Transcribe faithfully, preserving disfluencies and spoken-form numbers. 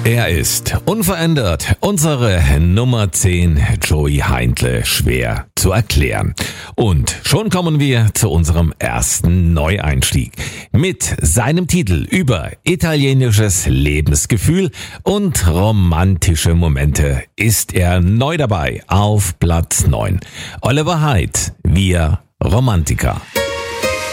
Er ist unverändert unsere Nummer zehn, Joey Heindle, schwer zu erklären. Und schon kommen wir zu unserem ersten Neueinstieg. Mit seinem Titel über italienisches Lebensgefühl und romantische Momente ist er neu dabei auf Platz neun. Oliver Heydt, Wir Romantiker.